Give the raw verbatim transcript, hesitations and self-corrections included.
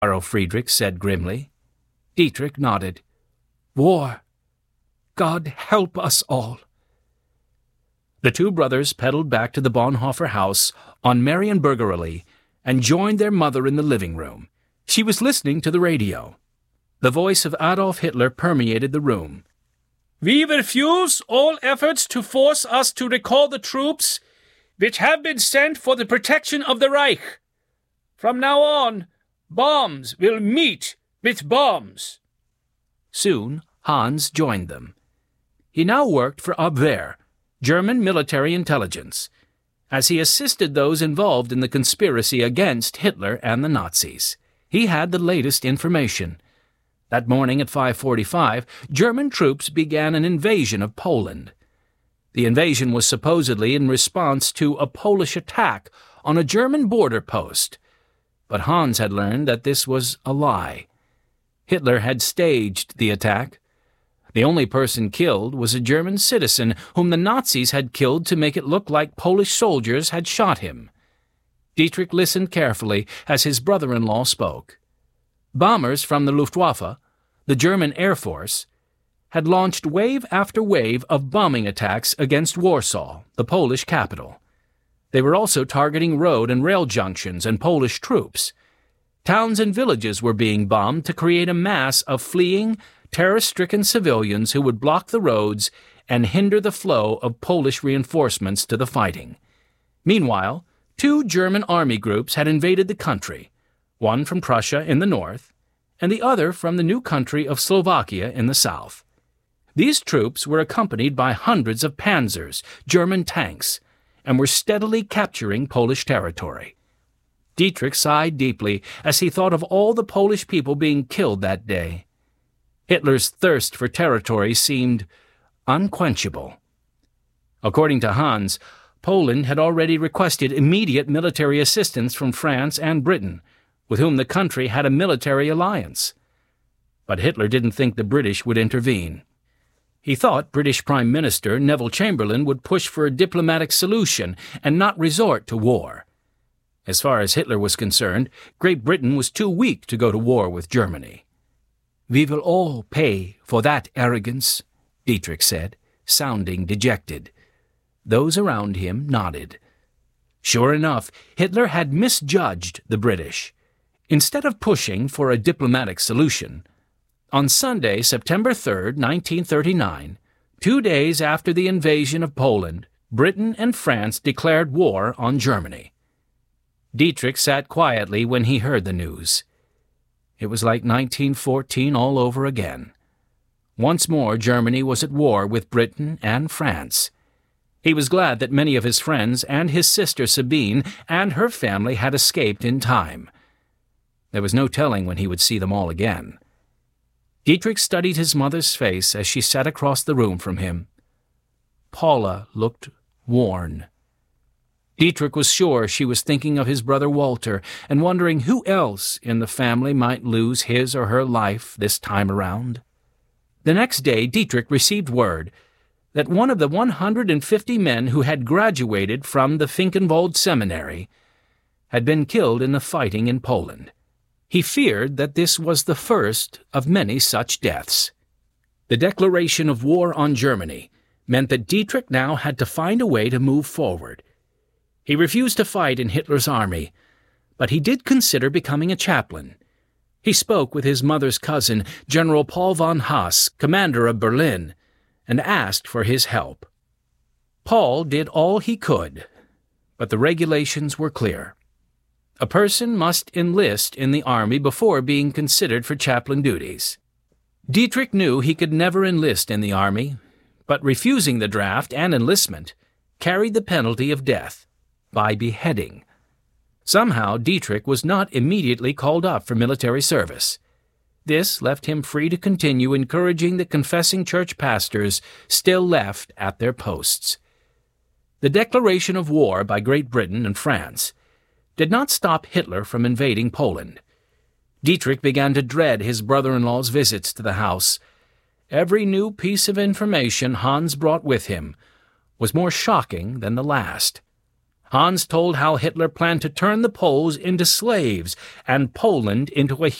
Karl Friedrich said grimly. Dietrich nodded. War. God help us all. The two brothers pedaled back to the Bonhoeffer house on Marienburgerallee and joined their mother in the living room. She was listening to the radio. The voice of Adolf Hitler permeated the room. We refuse all efforts to force us to recall the troops which have been sent for the protection of the Reich. From now on, bombs will meet with bombs. Soon, Hans joined them. He now worked for Abwehr, German military intelligence, as he assisted those involved in the conspiracy against Hitler and the Nazis. He had the latest information. That morning at five forty-five, German troops began an invasion of Poland. The invasion was supposedly in response to a Polish attack on a German border post. But Hans had learned that this was a lie. Hitler had staged the attack. The only person killed was a German citizen whom the Nazis had killed to make it look like Polish soldiers had shot him. Dietrich listened carefully as his brother-in-law spoke. Bombers from the Luftwaffe, the German Air Force, had launched wave after wave of bombing attacks against Warsaw, the Polish capital. They were also targeting road and rail junctions and Polish troops. Towns and villages were being bombed to create a mass of fleeing, terror-stricken civilians who would block the roads and hinder the flow of Polish reinforcements to the fighting. Meanwhile, two German army groups had invaded the country, one from Prussia in the north, and the other from the new country of Slovakia in the south. These troops were accompanied by hundreds of panzers, German tanks, and were steadily capturing Polish territory. Dietrich sighed deeply as he thought of all the Polish people being killed that day. Hitler's thirst for territory seemed unquenchable. According to Hans, Poland had already requested immediate military assistance from France and Britain, with whom the country had a military alliance. But Hitler didn't think the British would intervene. He thought British Prime Minister Neville Chamberlain would push for a diplomatic solution and not resort to war. As far as Hitler was concerned, Great Britain was too weak to go to war with Germany. "We will all pay for that arrogance," Dietrich said, sounding dejected. Those around him nodded. Sure enough, Hitler had misjudged the British. Instead of pushing for a diplomatic solution, on Sunday, September third, nineteen thirty-nine, two days after the invasion of Poland, Britain and France declared war on Germany. Dietrich sat quietly when he heard the news. It was like nineteen fourteen all over again. Once more Germany was at war with Britain and France. He was glad that many of his friends and his sister Sabine and her family had escaped in time. There was no telling when he would see them all again. Dietrich studied his mother's face as she sat across the room from him. Paula looked worn. Dietrich was sure she was thinking of his brother Walter and wondering who else in the family might lose his or her life this time around. The next day Dietrich received word that one of the one hundred fifty men who had graduated from the Finkenwald Seminary had been killed in the fighting in Poland. He feared that this was the first of many such deaths. The declaration of war on Germany meant that Dietrich now had to find a way to move forward. He refused to fight in Hitler's army, but he did consider becoming a chaplain. He spoke with his mother's cousin, General Paul von Haas, commander of Berlin, and asked for his help. Paul did all he could, but the regulations were clear. A person must enlist in the army before being considered for chaplain duties. Dietrich knew he could never enlist in the army, but refusing the draft and enlistment carried the penalty of death by beheading. Somehow Dietrich was not immediately called up for military service. This left him free to continue encouraging the confessing church pastors still left at their posts. The declaration of war by Great Britain and France did not stop Hitler from invading Poland. Dietrich began to dread his brother-in-law's visits to the house. Every new piece of information Hans brought with him was more shocking than the last. Hans told how Hitler planned to turn the Poles into slaves and Poland into a